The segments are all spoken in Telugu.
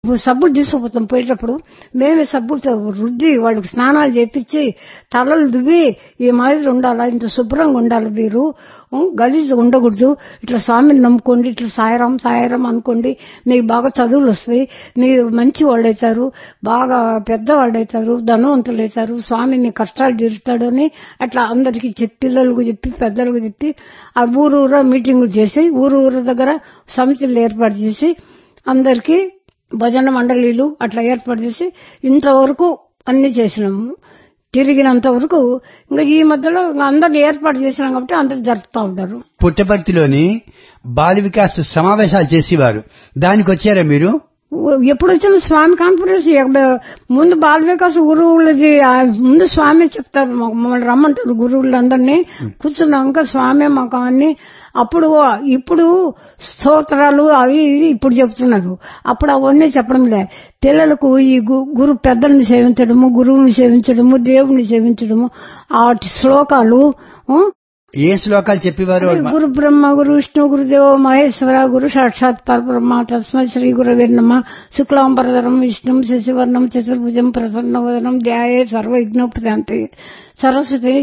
సబ్బులు తీసుకుపోతాం పోయేటప్పుడు. మేమే సబ్బులతో రుద్ది వాళ్ళకి స్నానాలు చేపించి తలలు దువ్వి ఈ మాదిరి ఉండాలా, ఇంత శుభ్రంగా ఉండాలి, మీరు గలీజ్ ఉండకూడదు, ఇట్లా స్వామిని నమ్ముకోండి, ఇట్లా సాయరం సాయరం అనుకోండి, మీకు బాగా చదువులు వస్తాయి, మీరు మంచి వాళ్ళు అవుతారు, బాగా పెద్దవాళ్ళు అవుతారు, ధనవంతులు అవుతారు, స్వామి మీ కష్టాలు తీరుస్తాడు అని అట్లా అందరికి పిల్లలకు చెప్పి పెద్దలకు చెప్పి ఆ ఊరూరా మీటింగులు చేసి ఊరు దగ్గర సమితులు ఏర్పాటు చేసి అందరికీ భజన మండలీలు అట్లా ఏర్పాటు చేసి ఇంతవరకు అన్ని చేసినాము. తిరిగినంత వరకు ఇంకా ఈ మధ్యలో అందరిని ఏర్పాటు చేసినాం కాబట్టి అందరు జరుపుతా ఉంటారు. పుట్టపర్తిలోని బాల వికాస్ సమావేశాలు చేసేవారు, దానికి వచ్చారా మీరు? ఎప్పుడు వచ్చిన స్వామి కాన్ఫరెన్స్ ముందు బాల వికాస్ గురువులది ముందు స్వామి చెప్తారు, మమ్మల్ని రమ్మంటారు గురువులందరినీ. కూర్చున్నాక స్వామి మాకు అన్ని అప్పుడు ఇప్పుడు స్తోత్రాలు అవి ఇప్పుడు చెప్తున్నారు, అప్పుడు అవన్నీ చెప్పడం లే. పిల్లలకు ఈ గురు పెద్దల్ని సేవించడము, గురువుని సేవించడము, దేవుణ్ణి సేవించడము, ఆ శ్లోకాలు. ఏ శ్లోకాలు చెప్పేవారు? గురు బ్రహ్మ గురు విష్ణు గురుదేవ మహేశ్వర గురు సాక్షాత్ పరబ్రహ్మ తస్మై శ్రీ గురవే నమః. శుక్లాంబరధరం విష్ణుం శశివర్ణం చతుర్భుజం ప్రసన్నవదనం ధ్యాయే సర్వవిఘ్నోపశాంతి. సరస్వతి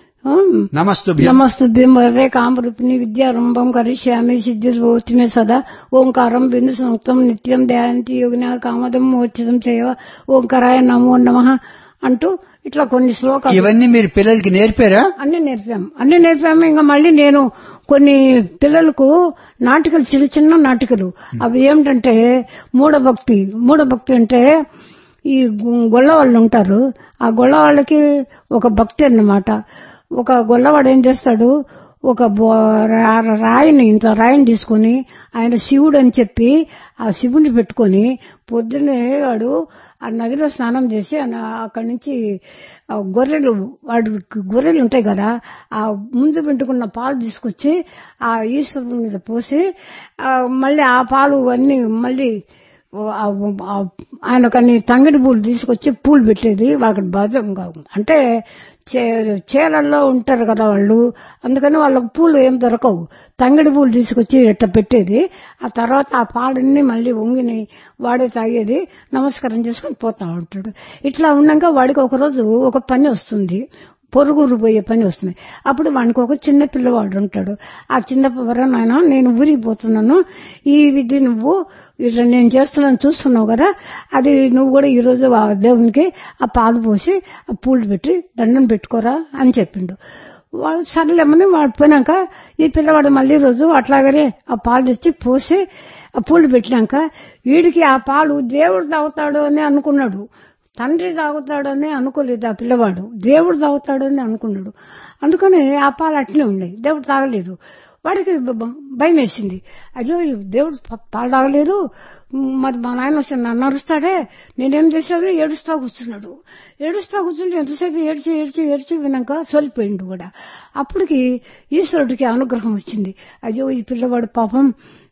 నమస్తుభ్యం వరదే కామరూపిణి విద్యారంభం కరిష్యామి సిద్ధిర్భవతి మే సదా. ఓంకారం బిందు సంయుక్తం నిత్యం ధ్యాయంతి యోగిన కామదం మోక్షదం చేయవ. ఓంకారాయ నమో నమః అంటూ ఇట్లా కొన్ని శ్లోకాలు. ఇవన్నీ మీరు పిల్లలకి నేర్పారా? అన్ని నేర్పాము. ఇంకా మళ్ళీ నేను కొన్ని పిల్లలకు నాటికలు, చిన్న చిన్న నాటికలు, అవి ఏమిటంటే మూఢభక్తి అంటే ఈ గొల్లవాళ్ళు ఉంటారు, ఆ గొల్లవాళ్ళకి ఒక భక్తి అన్నమాట. ఒక గొల్లవాడు ఏం చేస్తాడు, ఒక రాయిని తీసుకుని ఆయన శివుడు అని చెప్పి ఆ శివుని పెట్టుకుని పొద్దున్నే వాడు ఆ నదిలో స్నానం చేసి అక్కడి నుంచి గొర్రెలు ఉంటాయి కదా, ఆ ముందు పెట్టుకున్న పాలు తీసుకొచ్చి ఆ ఈశ్వరుని మీద పోసి మళ్ళీ ఆ పాలు అన్ని మళ్ళీ ఆయనకన్ని తంగిడి పూలు తీసుకొచ్చి పూలు పెట్టేది. వాళ్ళకి బజం అంటే చీరల్లో ఉంటారు కదా వాళ్ళు, అందుకని వాళ్ళకి పూలు ఏం దొరకవు, తంగిడి పూలు తీసుకొచ్చి ఇట్ట పెట్టేది. ఆ తర్వాత ఆ పాలన్నీ మళ్ళీ వంగిని వాడే తాగేది, నమస్కారం చేసుకుని పోతా ఉంటాడు. ఇట్లా ఉన్నాక వాడికి ఒకరోజు ఒక పని వస్తుంది, పొరుగురు పోయే పని వస్తుంది. అప్పుడు వానికి ఒక చిన్న పిల్లవాడు ఉంటాడు. ఆ చిన్న నాయన నేను ఊరికి పోతున్నాను, ఈ విధి నువ్వు ఇట్లా నేను చేస్తున్నాను చూస్తున్నావు కదా, అది నువ్వు కూడా ఈరోజు ఆ దేవునికి ఆ పాలు పోసి ఆ పూలు పెట్టి దండం పెట్టుకోరా అని చెప్పిండు. వాడు సర్లేమని వాడు పోయినాక ఈ పిల్లవాడు మళ్ళీ రోజు అట్లాగనే ఆ పాలు తెచ్చి పోసి ఆ పూలు పెట్టినాక వీడికి ఆ పాలు దేవుడు తాగుతాడు అని అనుకున్నాడు, తండ్రి తాగుతాడని అనుకోలేదు. ఆ పిల్లవాడు దేవుడు తాగుతాడని అనుకున్నాడు. అందుకని ఆ పాలు అట్నే ఉన్నాయి, దేవుడు తాగలేదు. వాడికి భయం వేసింది, అయ్యో దేవుడు పాలు తాగలేదు, మరి మా నాయన వస్తే నన్ను అరుస్తాడే, నేనేం చేశాను, ఏడుస్తా కూర్చుంటే ఎంతసేపు ఏడ్చి వినాక సొలిపోయిండు కూడా. అప్పటికి ఈశ్వరుడికి అనుగ్రహం వచ్చింది, అయ్యో ఈ పిల్లవాడు పాపం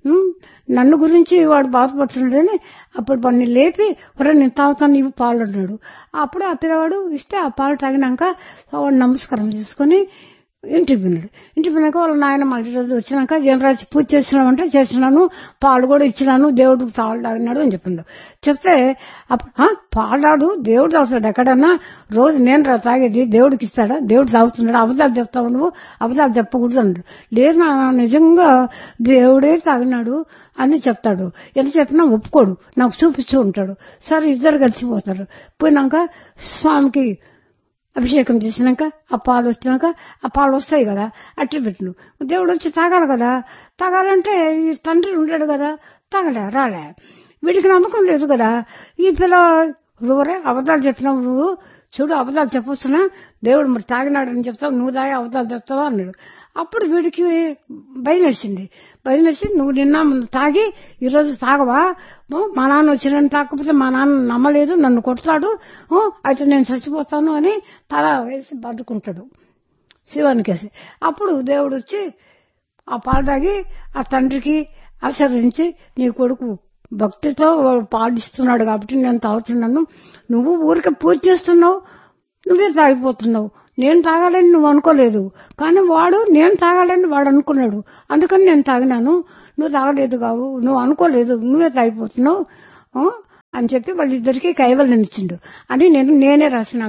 నన్ను గురించి వాడు బాధపడుతున్నాడని అప్పుడు వాడిని లేపి నేను తాగుతాను ఇవి పాలు అన్నాడు. అప్పుడు ఆ పిల్లవాడు ఇస్తే ఆ పాలు తాగినాక వాడు నమస్కారం చేసుకుని ఇంటికి పోయినాక వాళ్ళ నాయన మళ్ళీ రోజు వచ్చినాక ఏం రాజు పూజ చేసినామంటే చేసినాను, పాలు కూడా ఇచ్చినాను, దేవుడికి పాలు తాగినాడు అని చెప్పిండు. చెప్తే అప్పుడు పాలాడు దేవుడు తాగుతాడు ఎక్కడన్నా, రోజు నేను తాగేది దేవుడికి ఇస్తాడా, దేవుడు తాగుతున్నాడు, అబద్ధాలు చెప్తావు నువ్వు, అబద్ధాలు చెప్పకూడదు అన్నాడు. లేదు నిజంగా దేవుడే తాగినాడు అని చెప్తాడు, ఎంత చెప్పినా ఒప్పుకోడు, నాకు చూపిస్తూ ఉంటాడు. సరే ఇద్దరు కలిసిపోతారు. పోయినాక స్వామికి అభిషేకం చేసినాక ఆ పాలు వచ్చినాక ఆ పాలు వస్తాయి కదా, అట్లా పెట్టిను. దేవుడు వచ్చి తాగాలి కదా, తాగాలంటే ఈ తండ్రి ఉండడు కదా, రాలే. వీడికి నమ్మకం లేదు కదా. ఈ పిల్ల అబద్ధాలు చెప్పినావు నువ్వు, చూడు అబద్ధాలు చెప్పొస్తున్నా, దేవుడు మరి తాగినాడని చెప్తావు, నువ్వు తాగి అబద్ధాలు చెప్తావా అన్నాడు. అప్పుడు వీడికి భయం వేసి నువ్వు నిన్న తాగి ఈరోజు తాగవా, మా నాన్న వచ్చి నన్ను తాకపోతే మా నాన్న నమ్మలేదు, నన్ను కొడతాడు, అయితే నేను చచ్చిపోతాను అని తల వేసి బతుకుంటాడు శివానికి వేసి. అప్పుడు దేవుడు వచ్చి ఆ పాలు తాగి ఆ తండ్రికి ఆశీర్వదించి, నీ కొడుకు భక్తితో పాటిస్తున్నాడు కాబట్టి నేను తాగుతున్నాను, నువ్వు ఊరికే పూజ చేస్తున్నావు, నువ్వే తాగిపోతున్నావు, నేను తాగాలని నువ్వు అనుకోలేదు, కానీ వాడు నేను తాగాలని వాడు అనుకున్నాడు, అందుకని నేను తాగినాను, నువ్వు తాగలేదు కావు, నువ్వు అనుకోలేదు, నువ్వే తాగిపోతున్నావు అని చెప్పి వాళ్ళిద్దరికి కైవల్యం ఇచ్చిండు అని నేనే రాసిన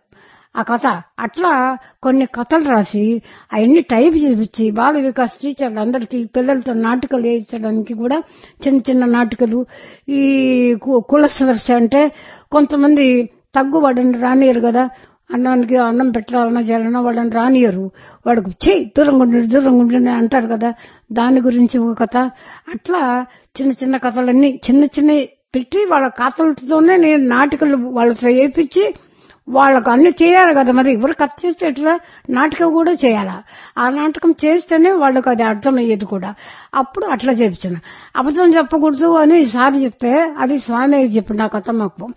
ఆ కథ. అట్లా కొన్ని కథలు రాసి అవన్నీ టైప్ చేపించి బాల వికాస్ టీచర్లు అందరికీ పిల్లలతో నాటకాలు వేయించడానికి కూడా చిన్న చిన్న నాటకాలు. ఈ కులసదర్శ అంటే కొంతమంది తగ్గువాడని రానియరు కదా, అన్నానికి అన్నం పెట్టాలన్నా చేయాలన్నా వాళ్ళని రానియరు, వాడికి చెయ్యి దూరంగా ఉండి అంటారు కదా, దాని గురించి ఒక కథ. అట్లా చిన్న చిన్న కథలన్నీ చిన్న చిన్న పెట్టి వాళ్ళ కథలతోనే నేను నాటకాలు వాళ్ళతో వేయించి వాళ్ళకు అన్ని చేయాలి కదా. మరి ఎవరు కథ చేస్తే ఎట్లా, నాటకం కూడా చేయాలా. ఆ నాటకం చేస్తేనే వాళ్ళకు అది అర్థమయ్యేది కూడా. అప్పుడు అట్లా చేపించిన. అబద్ధం చెప్పకూడదు అని సార్ చెప్తే అది స్వామి చెప్పి నా కథ మాకు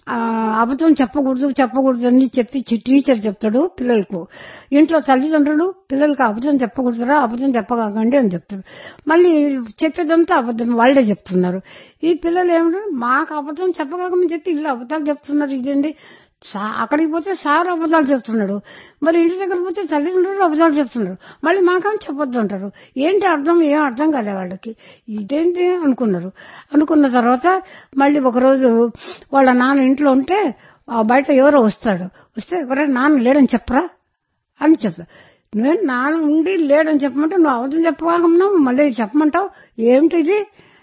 అబద్ధం చెప్పకూడదు అని చెప్పి టీచర్ చెప్తాడు పిల్లలకు. ఇంట్లో తల్లిదండ్రులు పిల్లలకి అబద్ధం చెప్పకూడదురా, అబద్ధం చెప్పకండి అని చెప్తారు. మళ్ళీ చెప్పేదంతా అబద్ధం వాళ్ళే చెప్తున్నారు. ఈ పిల్లలు ఏమంటారు, మాకు అబద్ధం చెప్పకమని చెప్పి వీళ్ళు అబద్ధాలు చెప్తున్నారు, ఇదేంటి. అక్కడికి పోతే సార్ అబద్ధాలు చెప్తున్నాడు, మరి ఇంటి దగ్గర పోతే తల్లిదండ్రులు అబద్ధాలు చెప్తున్నారు, మళ్ళీ మాకేం చెప్పొద్దు అంటారు. ఏంటి ఏం అర్థం కాలే వాళ్ళకి, ఇదేంటి అనుకున్న తర్వాత మళ్ళీ ఒకరోజు వాళ్ళ నాన్న ఇంట్లో ఉంటే బయట ఎవరో వస్తే ఎవరైనా నాన్న లేడని చెప్పరా అని చెప్తా. నేను నాన్న ఉండి లేడని చెప్పమంటే నువ్వు అబద్ధం చెప్పకుండా మళ్ళీ చెప్పమంటావు, ఏమిటిది,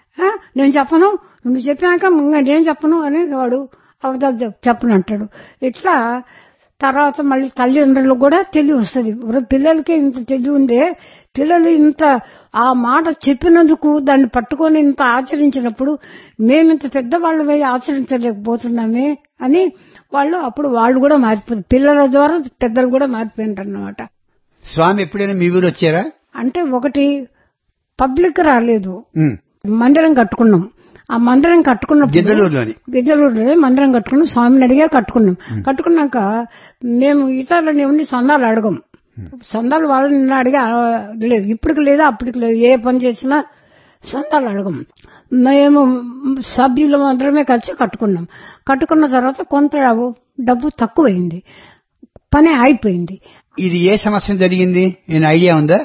నేను చెప్పను, నువ్వు చెప్పాక నేను చెప్పను అని వాడు అబద్ధాలు చెప్పను అంటాడు. ఇట్లా తర్వాత మళ్ళీ తల్లిదండ్రులకు కూడా తెలివి వస్తుంది. పిల్లలకి ఇంత తెలివి ఉందే, పిల్లలు ఇంత ఆ మాట చెప్పినందుకు దాన్ని పట్టుకొని ఇంత ఆచరించినప్పుడు మేమింత పెద్దవాళ్ళమే ఆచరించలేకపోతున్నామే అని అప్పుడు వాళ్ళు కూడా మారిపోయింది. పిల్లల ద్వారా పెద్దలు కూడా మారిపోయినారు అన్నమాట. స్వామి ఎప్పుడైనా మీ ఊరు వచ్చారా? అంటే ఒకటి పబ్లిక్ రాలేదు, మందిరం కట్టుకున్నాం. ఆ మందిరం కట్టుకున్నప్పుడు గిద్దలూరులోనే మందిరం కట్టుకున్నాం. స్వామిని అడిగా కట్టుకున్నాక మేము ఇతరులని ఉండి సందాలు అడగం. సందాలు వాళ్ళని అడిగా లేదు, ఇప్పటికి లేదా అప్పటికి లేదు, ఏ పని చేసినా సందాలు అడగం. మేము సభ్యులు అందరమే కలిసి కట్టుకున్న తర్వాత కొంత డబ్బు తక్కువైంది, పని అయిపోయింది. ఇది ఏ సంవత్సరం జరిగింది, నేను ఐడియా ఉందా?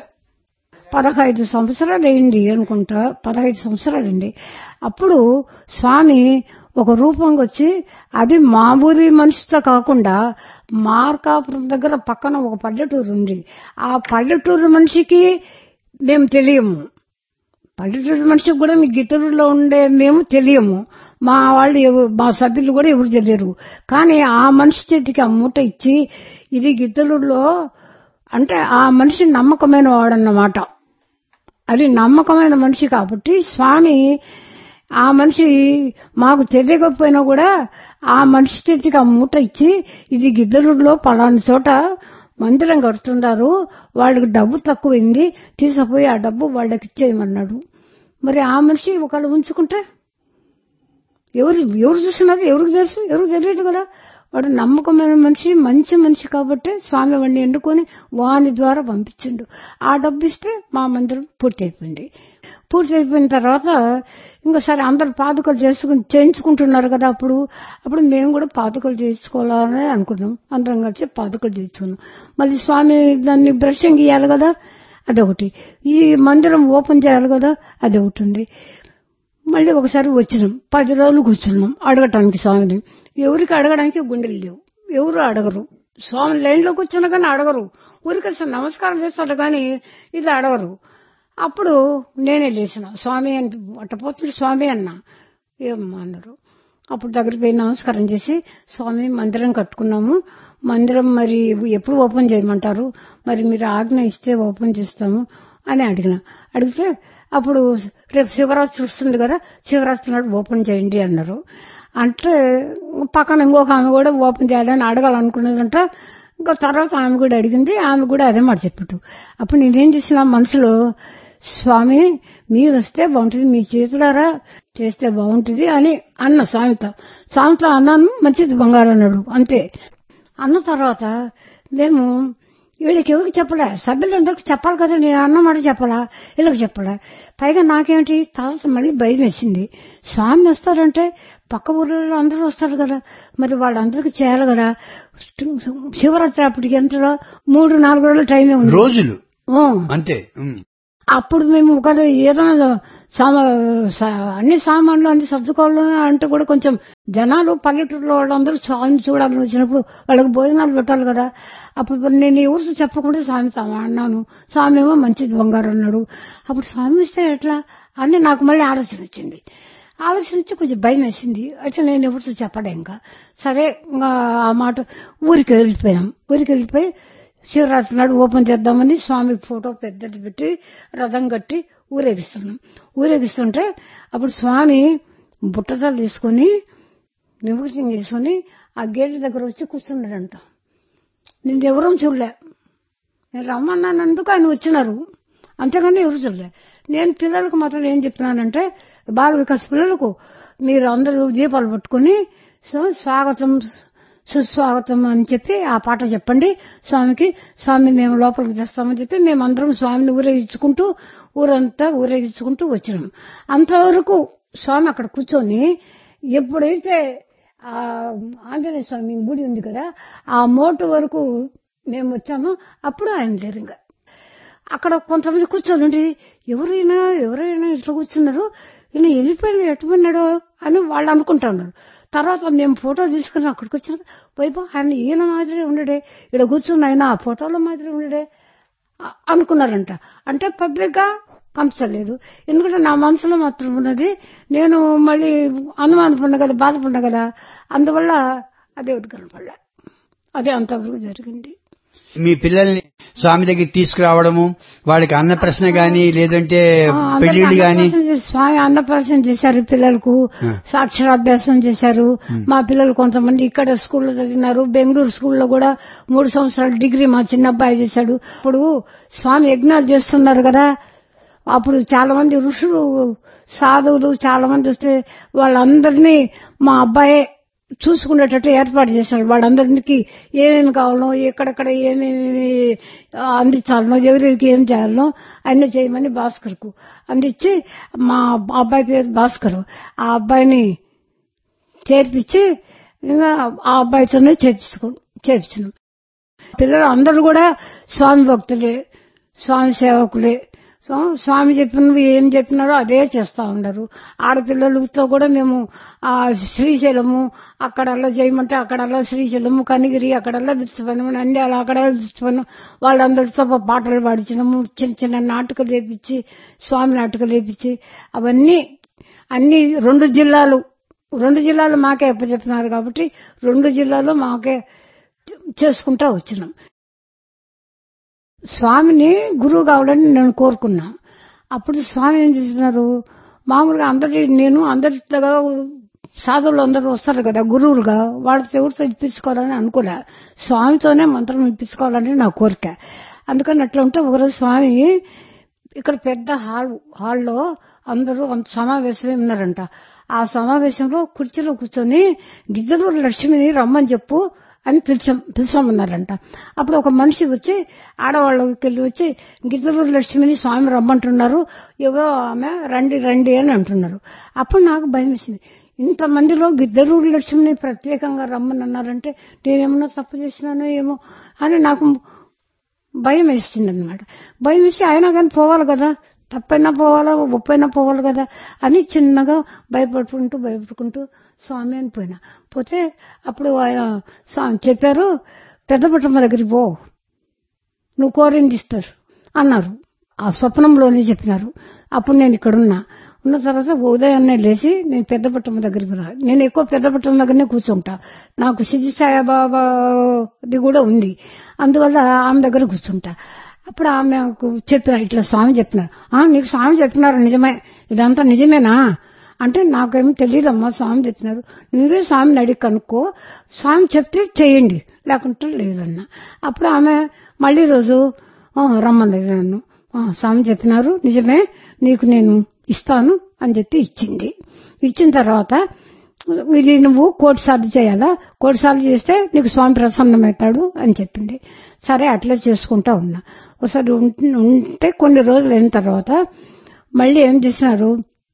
15 సంవత్సరాలు అయింది అనుకుంటా, 15 సంవత్సరాలండి. అప్పుడు స్వామి ఒక రూపంగా వచ్చి, అది మామూలు మనిషితో కాకుండా మార్కాపురం దగ్గర పక్కన ఒక పల్లెటూరు ఉంది. ఆ పల్లెటూరు మనిషికి మేము తెలియము, పల్లెటూరు మనిషికి కూడా మీ గిత్తలూరులో ఉండే మేము తెలియము, మా సభ్యులు కూడా ఎవరు తెలియరు. కానీ ఆ మనిషి చేతికి ఆ మూట ఇచ్చి, ఇది గిత్తలూరులో అంటే ఆ మనిషి నమ్మకమైన వాడన్నమాట. అది నమ్మకమైన మనిషి కాబట్టి స్వామి ఆ మనిషి మాకు తెలియకపోయినా కూడా ఆ మనిషి చేతికి ఆ మూట ఇచ్చి, ఇది గిద్దలూరులో పలానా చోట మందిరం కడుతున్నారు, వాళ్ళకి డబ్బు తక్కువైంది, తీసుకుపోయి ఆ డబ్బు వాళ్ళకి ఇచ్చేయమన్నాడు. మరి ఆ మనిషి ఒకళ్ళు ఉంచుకుంటే ఎవరు చూస్తున్నారు, ఎవరికి తెలుసు, ఎవరికి తెలియదు కదా. వాడు నమ్మకమైన మనిషి, మంచి మనిషి కాబట్టి స్వామి వాడిని ఎన్నుకొని వాని ద్వారా పంపించిండు. ఆ డబ్బు ఇస్తే మా మందిరం పూర్తయిపోయిన తర్వాత ఇంకా సరే అందరు పాదుకలు చేయించుకుంటున్నారు కదా. అప్పుడు మేము కూడా పాదుకలు చేయించుకోవాలని అనుకున్నాం. అందరం కలిసి పాదుకలు చేయించుకున్నాం. మళ్ళీ స్వామి దాన్ని బ్రషింగ్ ఇయ్యాలి కదా, అదొకటి. ఈ మందిరం ఓపెన్ చేయాలి కదా, అదొకటి ఉంది. మళ్ళీ ఒకసారి వచ్చినాం, 10 రోజులు కూర్చున్నాం అడగటానికి స్వామిని. ఎవరికి అడగడానికి గుండెలు లేవు, ఎవరు అడగరు. స్వామి లైన్లో కూర్చున్నా కానీ అడగరు, ఊరికి నమస్కారం చేస్తారు కానీ ఇది అడగరు. అప్పుడు నేనే లేచిన, స్వామి అని అట్టపోతుంది స్వామి అన్నా. ఏమన్నా అన్నారు. అప్పుడు దగ్గరికి పోయి నమస్కారం చేసి, స్వామి మందిరం కట్టుకున్నాము, మందిరం మరి ఎప్పుడు ఓపెన్ చేయమంటారు, మరి మీరు ఆజ్ఞ ఇస్తే ఓపెన్ చేస్తాము అని అడిగితే అప్పుడు రేపు శివరాత్రి వస్తుంది కదా, శివరాత్రి నాడు ఓపెన్ చేయండి అన్నారు. అంటే పక్కన ఇంకొక ఆమె కూడా ఓపెన్ చేయాలని అడగాలనుకున్నదంట. ఇంకా తర్వాత ఆమె కూడా అడిగింది, ఆమె కూడా అదే మాట చెప్పట్టు. అప్పుడు నేనేం చేసిన మనసులో, స్వామి మీరు వస్తే బాగుంటుంది, మీ చేతులారా చేస్తే బాగుంటుంది అని అన్న స్వామితో అన్నాను. మంచిది బంగారు అన్నాడు. అంతే అన్న తర్వాత మేము వీళ్ళకి ఎవరికి చెప్పలే, సభ్యులందరికీ చెప్పాలి కదా, నేను అన్నమాట చెప్పాలా, వీళ్ళకి చెప్పలే. పైగా నాకేమిటి తర్వాత మళ్ళీ భయం వేసింది. స్వామి వస్తారంటే పక్క ఊళ్ళో అందరూ వస్తారు కదా, మరి వాళ్ళందరికీ చేయాలి కదా. శివరాత్రి అప్పటికి ఎంత 3-4 రోజులు టైమే ఉంది, రోజులు అంతే. అప్పుడు మేము ఒక ఏదైనా అన్ని సామాన్లు అన్ని సర్దుకోవాలని అంటే కూడా కొంచెం జనాలు పల్లెటూరులో వాళ్ళందరూ స్వామిని చూడాలని వచ్చినప్పుడు వాళ్ళకి భోజనాలు పెట్టాలి కదా. అప్పుడు నేను ఎవరితో చెప్పకుండా స్వామి అన్నాను. స్వామి ఏమో మంచిది బంగారు అన్నాడు. అప్పుడు స్వామి ఇస్తే ఎట్లా అని నాకు మళ్ళీ ఆలోచన వచ్చింది. ఆలోచన వచ్చి కొంచెం భయం వేసింది. అయితే నేను ఎవరితో చెప్పలే. ఇంకా సరే ఇంకా ఆ మాట ఊరికి వెళ్ళిపోయి శివరాత్రి నాడు ఓపెన్ చేద్దామని స్వామికి ఫోటో పెద్దది పెట్టి రథం కట్టి ఊరేగిస్తుంటే అప్పుడు స్వామి బుట్టతలు తీసుకుని నివృత్తం చేసుకుని ఆ గేట్ దగ్గర వచ్చి కూర్చున్నాడంట. నేను ఎవరూ చూడలే. నేను రమ్మన్నానందుకు ఆయన వచ్చినారు, అంతేగాని ఎవరు చూడలే. నేను పిల్లలకు మాత్రం ఏం చెప్తున్నానంటే బాల వికాస్ పిల్లలకు మీరు అందరూ దీపాలు పట్టుకుని స్వాగతం సుస్వాగతం అని చెప్పి ఆ పాట చెప్పండి స్వామికి. స్వామి మేము లోపలికి తెస్తామని చెప్పి మేమందరం స్వామిని ఊరంతా ఊరేగించుకుంటూ వచ్చినాం. అంతవరకు స్వామి అక్కడ కూర్చొని ఎప్పుడైతే ఆ ఆంజనేయ స్వామి గుడి ఉంది కదా ఆ మోటు వరకు మేము వచ్చామో అప్పుడు ఆయన లేరు. ఇంకా అక్కడ కొంతమంది కూర్చొని ఎవరైనా ఇట్లా కూర్చున్నారు, ఈయన వెళ్ళిపోయినా ఎట్టుపోయినాడో అని వాళ్ళు అనుకుంటున్నారు. తర్వాత మేము ఫోటో తీసుకుని అక్కడికి వచ్చిన వైపు ఆయన ఈయన మాదిరి ఉండడే, ఇక్కడ కూర్చుని ఆయన ఆ ఫోటోలో మాదిరి ఉండడే అనుకున్నారంట. అంటే పబ్లిక్ గా కంపలేదు. ఎందుకంటే నా మనసులో మాత్రం ఉన్నది. నేను మళ్ళీ అనుమానపడిన కదా, బాధపడినా కదా, అందువల్ల అదే ఒకటి కనపడలే. అదే అంతవరకు జరిగింది. మీ పిల్లల్ని స్వామి దగ్గర తీసుకురావడము, వాళ్ళకి అన్నప్రశ్న గాని లేదంటే పెళ్లిళ్ళు గాని? స్వామి అన్నప్రశ్న చేశారు, పిల్లలకు సాక్షరాభ్యాసం చేశారు. మా పిల్లలు కొంతమంది ఇక్కడ స్కూల్లో చదివినారు. బెంగళూరు స్కూల్లో కూడా 3 సంవత్సరాలు డిగ్రీ మా చిన్న అబ్బాయి చేశాడు. ఇప్పుడు స్వామి యజ్ఞాలు చేస్తున్నారు కదా, అప్పుడు చాలా మంది ఋషులు సాధువులు చాలా మంది వస్తే వాళ్ళందరినీ మా అబ్బాయే చూసుకునేటట్టు ఏర్పాటు చేశారు. వాళ్ళందరికీ ఏమేమి కావాలో, ఎక్కడెక్కడ ఏమేమి అందించాలనో, ఎవరికి ఏం చేయాలనో అన్నీ చేయమని భాస్కర్కు అందించి, మా అబ్బాయి పేరు భాస్కర్, ఆ అబ్బాయిని చేర్పించి ఇంకా ఆ అబ్బాయితోనే చేర్పించినాం. పిల్లలు అందరూ కూడా స్వామి భక్తులే, స్వామి సేవకులే. స్వామి చెప్పినవి ఏం చెప్పినారో అదే చేస్తా ఉన్నారు. ఆడపిల్లలతో కూడా మేము శ్రీశైలము అక్కడల్లా చేయమంటే అక్కడల్లా శ్రీశైలము, కనిగిరి అక్కడల్లా పిలుచుకున్నాము, నంద్యాల అక్కడ పిలుచుకున్నాం. వాళ్ళందరితో పాటలు పాడించినాము, చిన్న చిన్న నాటకాలు వేపించి, స్వామి నాటకాలు వేపించి, అవన్నీ అన్ని 2 జిల్లాలు మాకే అప్పచెప్తున్నారు కాబట్టి 2 జిల్లాలు మాకే చేసుకుంటా వచ్చినాం. స్వామిని గురువు కావాలని నేను కోరుకున్నా. అప్పుడు స్వామి ఏం చేస్తున్నారు, మామూలుగా అందరితో సాధువులు అందరూ వస్తారు కదా గురువులుగా, వాళ్ళతో ఎవరితో ఇప్పించుకోవాలని అనుకోలే. స్వామితోనే మంత్రం ఇప్పించుకోవాలని నా కోరిక. అందుకని అట్లా ఉంటే ఒకరోజు స్వామి ఇక్కడ పెద్ద హాల్లో అందరూ సమావేశమే ఉన్నారంట. ఆ సమావేశంలో కుర్చీలో కూర్చొని గిద్దలూరు లక్ష్మిని రమ్మని చెప్పు అని పిలిచామన్నారంట. అప్పుడు ఒక మనిషి వచ్చి ఆడవాళ్ళకి వచ్చి గిద్దలూరు లక్ష్మిని స్వామి రమ్మంటున్నారు, ఏవో ఆమె రండి అని అంటున్నారు. అప్పుడు నాకు భయం వేసింది. ఇంతమందిలో గిద్దలూరు లక్ష్మిని ప్రత్యేకంగా రమ్మని అన్నారంటే నేనేమన్నా తప్పు చేసినానో ఏమో అని నాకు భయం వేసింది అనమాట. భయం వేసి అయినా కానీ పోవాలి కదా, తప్పైనా పోవాలా ఒప్పైనా పోవాలి కదా అని చిన్నగా భయపడుకుంటూ స్వామి అని పోతే అప్పుడు ఆయన స్వామి చెప్పారు, పెద్దపట్టమ్మ దగ్గరికి పో, నువ్వు కోరింది ఇస్తారు అన్నారు. ఆ స్వప్నంలోనే చెప్పినారు. అప్పుడు నేను ఇక్కడ ఉన్న తర్వాత ఉదయాన్నే లేచి నేను పెద్దపట్టమ్మ దగ్గరికి రా. నేను ఎక్కువ పెద్దపట్టమ్మ దగ్గరనే కూర్చుంటా. నాకు సిద్ధి సాయిబాబాది కూడా ఉంది, అందువల్ల ఆమె దగ్గర కూర్చుంటా. అప్పుడు ఆమెకు చెప్పిన ఇట్లా స్వామి చెప్పినారు. నీకు స్వామి చెప్పినారు నిజమే, ఇదంతా నిజమేనా అంటే నాకేమీ తెలియదమ్మా, స్వామి చెప్పినారు, నువ్వే స్వామిని అడిగి కనుక్కో, స్వామి చెప్తే చెయ్యండి లేకుంటే లేదన్నా. అప్పుడు ఆమె మళ్లీ రోజు రమ్మలేదు నన్ను. స్వామి చెప్పినారు నిజమే, నీకు నేను ఇస్తాను అని చెప్పి ఇచ్చింది. ఇచ్చిన తర్వాత ఇది నువ్వు 1,000 సార్లు చేయాలా, 1,000 సార్లు చేస్తే నీకు స్వామి ప్రసన్నమవుతాడు అని చెప్పింది. సరే అట్లా చేసుకుంటా ఉన్నా. ఒకసారి ఉంటే కొన్ని రోజులు అయిన తర్వాత మళ్ళీ ఏం చేసినారు,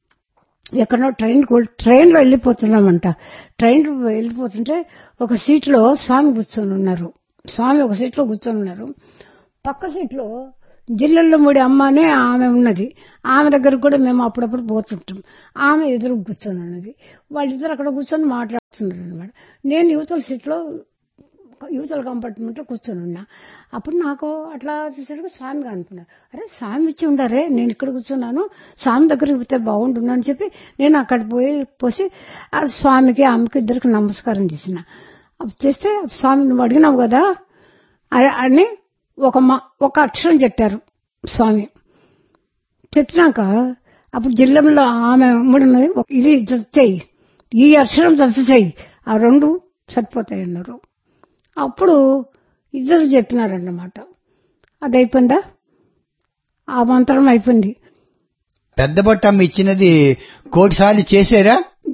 ఎక్కడో ట్రైన్లో వెళ్ళిపోతున్నామంట. ట్రైన్లో వెళ్ళిపోతుంటే ఒక సీట్లో స్వామి కూర్చొని ఉన్నారు. స్వామి ఒక సీట్లో కూర్చొని ఉన్నారు. పక్క సీట్లో జిల్లల్లో ముడి అమ్మ అనే ఆమె ఉన్నది. ఆమె దగ్గరకు కూడా మేము అప్పుడప్పుడు పోతుంటాం. ఆమె ఎదురు కూర్చొని ఉన్నది. వాళ్ళిద్దరు అక్కడ కూర్చొని మాట్లాడుతున్నారు అనమాట. నేను యువతల సీట్లో యువతల కంపార్ట్మెంట్ లో కూర్చొని ఉన్నా. అప్పుడు నాకు అట్లా చూసేసరికి స్వామి అనుకున్నారు. అరే స్వామి ఇచ్చి ఉండారే, నేను ఇక్కడ కూర్చున్నాను, స్వామి దగ్గరికి పోతే బాగుంటున్నా అని చెప్పి నేను అక్కడ పోసి ఆ స్వామికి ఆమెకి ఇద్దరికి నమస్కారం చేసిన. చేస్తే స్వామి నువ్వు అడిగినావు కదా అని ఒక అక్షరం చెప్పారు స్వామి. చెప్పినాక అప్పుడు జిల్లంలో ఆమె ముడిని ఇది చెయ్యి, ఈ అక్షరం దశ చెయ్యి, ఆ రెండు సరిపోతాయి అన్నారు. అప్పుడు ఇద్దరు చెప్పినారన్నమాట. అది అయిపోయిందా, ఆ మంత్రం అయిపోయింది. పెద్ద బొట్టమ్మ ఇచ్చినది కోటిసార్లు చేసారా?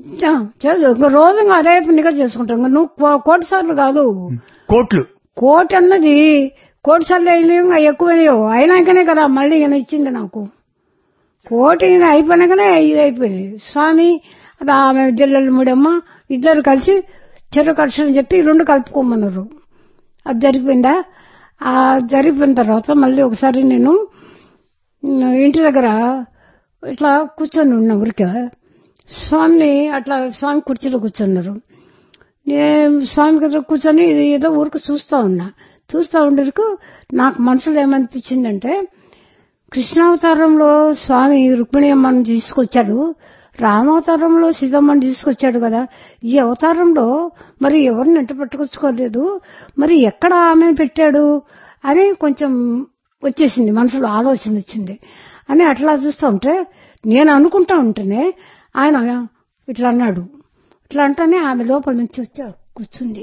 రోజు అదే పనిగా చేసుకుంటాం. నువ్వు కోటి సార్లు కాదు, కోటి అన్నది కోటి సార్లు అయినా ఎక్కువైనాయో అయినాకనే కదా మళ్ళీ ఈయన ఇచ్చింది నాకు. కోటి అయిపోయినాకనే ఇది అయిపోయింది. స్వామి అది ఆమె జిల్లల ముడమ్మ ఇద్దరు కలిసి చెరుకు అక్షరం చెప్పి రెండు కలుపుకోమన్నారు. అది జరిగిపోయిందా? ఆ జరిగిపోయిన తర్వాత మళ్ళీ ఒకసారి నేను ఇంటి దగ్గర ఇట్లా కూర్చొని ఉన్నా ఊరికే. స్వామిని అట్లా స్వామి కుర్చీలో కూర్చున్నారు. నేను స్వామి దగ్గర కూర్చొని ఏదో ఊరికి చూస్తా ఉన్నా. చూస్తా ఉండేందుకు నాకు మనసులో ఏమనిపించిందంటే, కృష్ణావతారంలో స్వామి రుక్మిణి అమ్మని తీసుకొచ్చాడు, రామావతారంలో సీతమ్మని తీసుకొచ్చాడు కదా, ఈ అవతారంలో మరి ఎవరిని ఎంట పట్టుకొచ్చుకోలేదు, మరి ఎక్కడ ఆమె పెట్టాడు అని కొంచెం వచ్చేసింది, మనసులో ఆలోచన వచ్చింది. అని అట్లా చూస్తూ ఉంటే నేను అనుకుంటా ఉంటేనే ఆయన ఇట్లా అన్నాడు. ఇట్లా అంటేనే ఆమె లోపల నుంచి వచ్చి కూర్చుంది.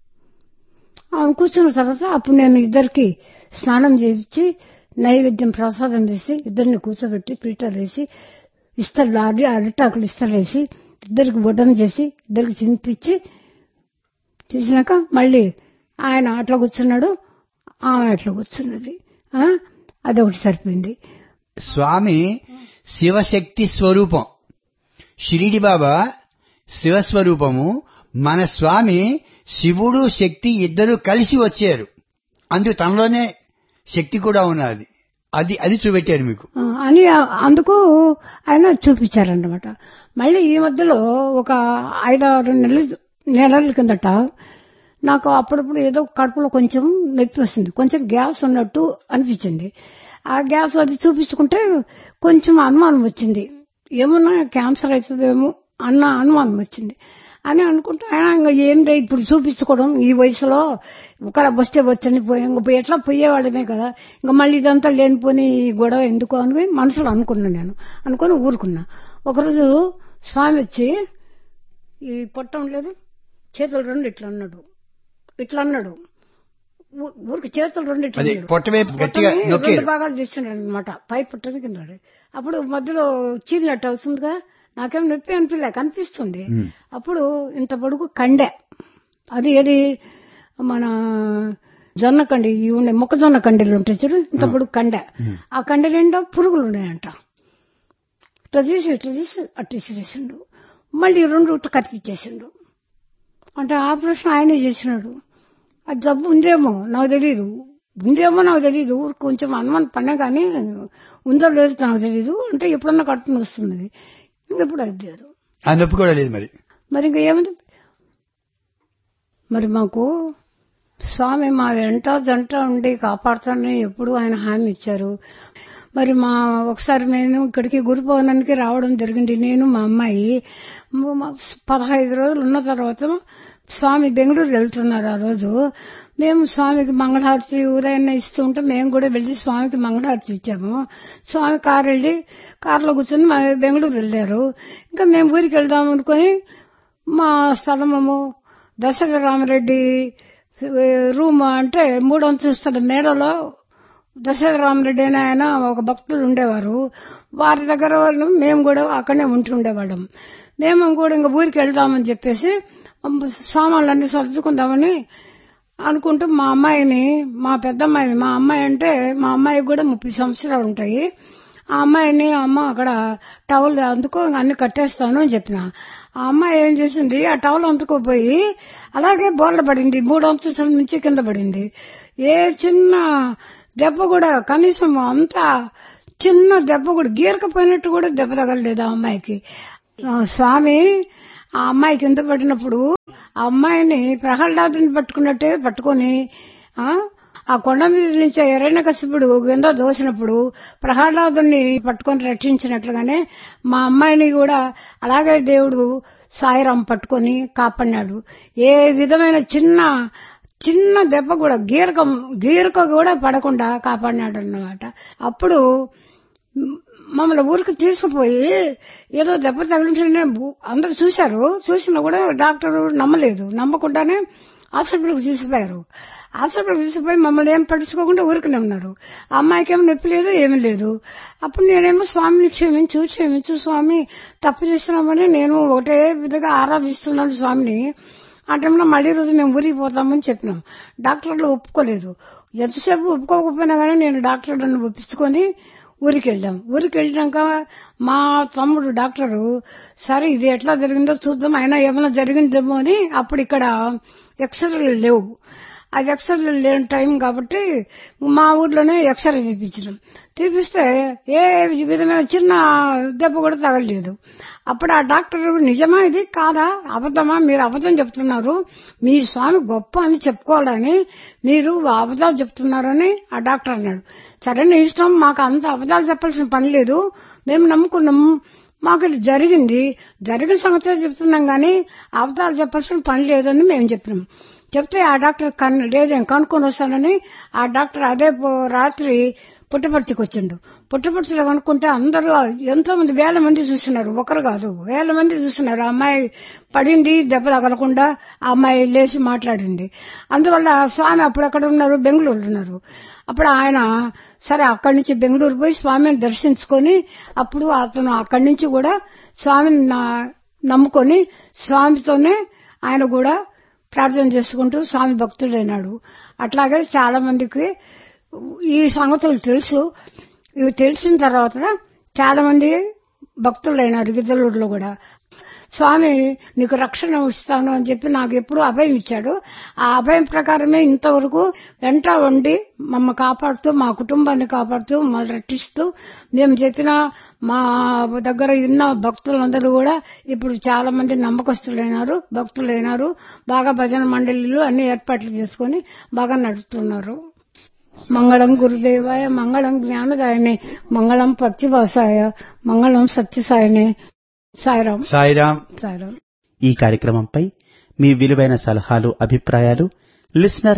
ఆమె కూర్చున్న తర్వాత అప్పుడు నేను ఇద్దరికి స్నానం చేయించి నైవేద్యం ప్రసాదం చేసి ఇద్దరిని కూర్చోబెట్టి పీటలు వేసి ఇస్తలు అరిటాకులు ఇస్తలు వేసి ఇద్దరికి బొడ్డం చేసి ఇద్దరికి తినిపించి చేసినాక మళ్ళీ ఆయన అట్లా కూర్చున్నాడు, ఆమె అట్లా కూర్చున్నది. అదొకటి సరిపోయింది. స్వామి శివశక్తి స్వరూపం, షిరిడి బాబా శివస్వరూపము. మన స్వామి శివుడు శక్తి ఇద్దరు కలిసి వచ్చారు, అందుకు తనలోనే శక్తి కూడా ఉన్నది. అది చూపెట్టారు మీకు అని అందుకు ఆయన చూపించారన్నమాట. మళ్ళీ ఈ మధ్యలో ఒక 5-6 నెలల కిందట నాకు అప్పుడప్పుడు ఏదో కడుపులో కొంచెం నొప్పి వస్తుంది, కొంచెం గ్యాస్ ఉన్నట్టు అనిపించింది. ఆ గ్యాస్ అది చూపించుకుంటే కొంచెం అనుమానం వచ్చింది, ఏమన్నా క్యాన్సర్ అవుతుందేమో అన్న అనుమానం వచ్చింది. అని అనుకుంటే ఆయన ఏంటో ఇప్పుడు చూపించుకోవడం ఈ వయసులో ఒక వస్తే వచ్చని ఎట్లా పోయేవాడమే కదా, ఇంకా మళ్ళీ ఇదంతా లేనిపోని గొడవ ఎందుకు అని మనసులో అనుకున్నా. నేను అనుకుని ఊరుకున్నా. ఒకరోజు స్వామి వచ్చి ఈ పొట్టం లేదు చేతులు రెండు ఇట్లా అన్నాడు, ఊరికి చేతులు రెండు ఇట్లా రెండు భాగాలు చేస్తున్నాడు అనమాట. పై పుట్టని కింద అప్పుడు మధ్యలో చీలినట్టు అవుతుందిగా, నాకేం నొప్పి కనిపిస్తుంది. అప్పుడు ఇంత పొడుగు కండె, అది ఏది మన జొన్న కండి మొక్కజొన్న కండెలు ఉంటాయి చూడు, ఇంత పొడుగు కండె. ఆ కండె నిండా పురుగులు ఉన్నాయంట. ఇట్లా తీసి అట్టు తీసిరేసిండు. మళ్ళీ రెండు కత్తిచ్చేసిండు. అంటే ఆపరేషన్ ఆయనే చేసినాడు. అది జబ్బు ఉందేమో నాకు తెలియదు, ఊరికి కొంచెం అనుమానం పడినా కానీ ఉందో లేదు నాకు తెలీదు. అంటే ఎప్పుడన్నా కడుపుని వస్తున్నది, ఇంకెప్పుడు అది లేదు, ఆ నొప్పి కూడా లేదు. మరి ఇంకా ఏముంది. మరి మాకు స్వామి మా వెంట జంట ఉండి కాపాడుతానని ఎప్పుడు ఆయన హామీ ఇచ్చారు. మరి ఒకసారి నేను ఇక్కడికి గురు భవనానికి రావడం జరిగింది. నేను మా అమ్మాయి 15 రోజులు ఉన్న తర్వాత స్వామి బెంగళూరు వెళ్తున్నారు. ఆ రోజు మేము స్వామికి మంగళహారతి ఉదయాన్నే ఇస్తూ ఉంటే మేము కూడా వెళ్లి స్వామికి మంగళహారతి ఇచ్చాము. స్వామి కారులో కూర్చొని బెంగళూరు వెళ్లారు. ఇంకా మేము ఊరికి వెళ్దాం అనుకుని మా స్థలము దశరథ రామరెడ్డి రూమ్ అంటే 3 అంతస్తుల మేడలో దశరథ రామరెడ్డి అని ఆయన ఒక భక్తులు ఉండేవారు. వారి దగ్గర మేము కూడా అక్కడనే ఉంటుండేవాళ్ళం. మేము కూడా ఇంకా ఊరికి వెళ్దామని చెప్పేసి సామాన్లన్నీ సర్దుకుందామని అనుకుంటూ మా పెద్దమ్మాయిని మా అమ్మాయి అంటే మా అమ్మాయికి కూడా 30 సంవత్సరాలు ఉంటాయి. ఆ అమ్మాయిని అమ్మ అక్కడ టవల్ అందుకో అన్ని కట్టేస్తాను అని చెప్పిన. ఆ అమ్మాయి ఏం చేసింది, ఆ టవల్ అందుకోపోయి అలాగే బోర్ల పడింది. 3 అంతస్తుల నుంచి కింద పడింది. ఏ చిన్న దెబ్బ కూడా కనీసం అంత చిన్న దెబ్బ కూడా గీరకపోయినట్టు కూడా దెబ్బ తగలలేదు ఆ అమ్మాయికి. స్వామి ఆ అమ్మాయికి ఎంత పడినప్పుడు ఆ అమ్మాయిని ప్రహ్లాదుని పట్టుకున్నట్టే పట్టుకుని ఆ కొండ మీద నుంచి హిరణ్యకశిపుడు కింద దోసినప్పుడు ప్రహ్లాదుని పట్టుకొని రక్షించినట్లుగానే మా అమ్మాయిని కూడా అలాగే దేవుడు సాయిరాం పట్టుకొని కాపాడినాడు. ఏ విధమైన చిన్న దెబ్బ కూడా గీరక కూడా పడకుండా కాపాడినాడు అన్నమాట. అప్పుడు మమ్మల్ని ఊరికి తీసుకుపోయి ఏదో దెబ్బ తగిలించిన అందరు చూశారు. చూసినా కూడా డాక్టర్ నమ్మకుండానే హాస్పిటల్కి తీసుకుపోయారు. హాస్పిటల్కి తీసుకుపోయి మమ్మల్ని ఏం పట్టించుకోకుండా ఊరికనే ఉన్నారు. ఆ అమ్మాయికి ఏమో నొప్పి లేదు, ఏమీ లేదు. అప్పుడు నేనేమో స్వామిని క్షమించు స్వామి, తప్పు చేస్తున్నామని నేను ఒకటే విధంగా ఆరాధిస్తున్నాను స్వామిని. ఆ టైంలో మళ్ళీ రోజు మేము ఊరికి పోతామని చెప్పినాం. డాక్టర్లు ఒప్పుకోలేదు. ఎంతసేపు ఒప్పుకోకపోయినా కానీ నేను డాక్టర్లను ఒప్పించుకొని ఊరికి వెళ్ళాక మా తమ్ముడు డాక్టరు సరే ఇది ఎట్లా జరిగిందో చూద్దాం, అయినా ఏమైనా జరిగిందేమో అని అప్పుడు ఇక్కడ ఎక్స్రేలు లేవు. అది ఎక్స్రేలు లేని టైం కాబట్టి మా ఊర్లోనే ఎక్స్రే తీపిస్తే ఏ విధమైన చిన్న దెబ్బ కూడా తగలలేదు. అప్పుడు ఆ డాక్టర్ నిజమా ఇది కాదా, అబద్ధమా, మీరు అబద్ధం చెప్తున్నారు, మీ స్వామి గొప్ప అని చెప్పుకోవాలని మీరు అబద్ధాలు చెప్తున్నారని ఆ డాక్టర్ అన్నాడు. సరే నీ ఇష్టం, మాకు అంత అబద్ధాలు చెప్పాల్సిన పని లేదు, మేము నమ్ముకున్నాము, మాకు ఇది జరిగిన సంగతి చెప్తున్నాం గానీ అబద్ధాలు చెప్పాల్సిన పని లేదని మేము చెప్పినాం. చెప్తే ఆ డాక్టర్ లేదేం కనుక్కొని వస్తానని ఆ డాక్టర్ అదే రాత్రి పుట్టపర్తికి వచ్చిండు. పుట్టపర్తిలో కనుక్కుంటే అందరూ ఎంతో మంది, 1000 మంది చూస్తున్నారు. ఒకరు కాదు, 1000 మంది చూస్తున్నారు. ఆ అమ్మాయి పడింది, దెబ్బ తగలకుండా ఆ అమ్మాయి లేచి మాట్లాడింది. అందువల్ల స్వామి అప్పుడు ఎక్కడ ఉన్నారు, బెంగళూరు ఉన్నారు. అప్పుడు ఆయన సరే అక్కడి నుంచి బెంగళూరు పోయి స్వామిని దర్శించుకొని అప్పుడు అతను అక్కడి నుంచి కూడా స్వామిని నమ్ముకొని స్వామితోనే ఆయన కూడా ప్రార్థన చేసుకుంటూ స్వామి భక్తుడైనాడు. అట్లాగే చాలా మందికి ఈ సంగతులు తెలుసు. ఇవి తెలిసిన తర్వాత చాలా మంది భక్తులైనారు గిద్దలూరులో కూడా. స్వామి నీకు రక్షణ ఇస్తాను అని చెప్పి నాకు ఎప్పుడు అభయం ఇచ్చాడు. ఆ అభయం ప్రకారమే ఇంతవరకు వెంట ఉండి మమ్మల్ని కాపాడుతూ, మా కుటుంబాన్ని కాపాడుతూ, మమ్మల్ని రక్షిస్తూ, మేము చెప్పిన మా దగ్గర ఉన్న భక్తులందరూ కూడా ఇప్పుడు చాలా మంది నమ్మకస్తులైనారు, భక్తులైనారు. బాగా భజన మండలిలు అన్ని ఏర్పాట్లు చేసుకుని బాగా నడుస్తున్నారు. మంగళం గురుదేవాయ, మంగళం జ్ఞానదాయనే, మంగళం పచ్చివాసాయ, మంగళం సత్యసాయనే. సాయిరాం. సాయిరాం. ఈ కార్యక్రమంపై మీ విలువైన సలహాలు, అభిప్రాయాలు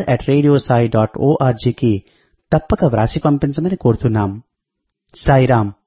listener@radiosai.org కి తప్పక వ్రాసి పంపించమని కోరుతున్నాం. సాయిరాం.